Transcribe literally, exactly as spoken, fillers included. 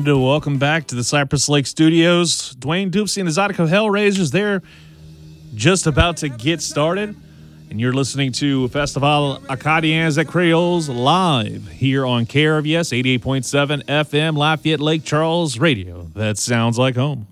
and welcome back to the Cypress Lake Studios. Dwayne Doopsy and the Zydeco Hellraisers, they're just about to get started, and you're listening to Festival Acadiens et Creoles live here on K R V S eighty-eight point seven F M, Lafayette Lake Charles Radio. That sounds like home.